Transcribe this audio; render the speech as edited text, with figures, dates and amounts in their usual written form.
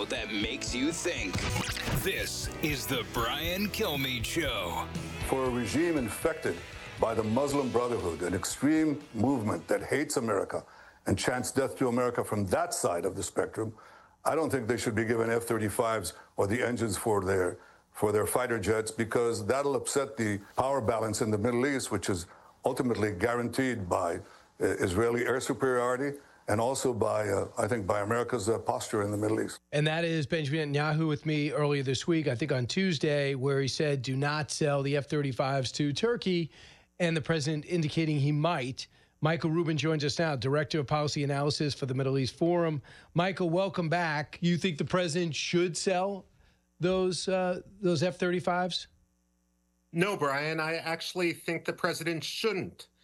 that makes you think. This is the Brian Kilmeade Show. For a regime infected by the Muslim Brotherhood, an extreme movement that hates America and chants death to America from that side of the spectrum, I don't think they should be given F-35s or the engines for their fighter jets, because that'll upset the power balance in the Middle East, which is ultimately guaranteed by Israeli air superiority and also by, I think, by America's posture in the Middle East. And that is Benjamin Netanyahu with me earlier this week, I think on Tuesday, where he said do not sell the F-35s to Turkey, and the president indicating he might. Michael Rubin joins us now, Director of Policy Analysis for the Middle East Forum. Michael, welcome back. You think the president should sell those F-35s? No, Brian, I actually think the president shouldn't.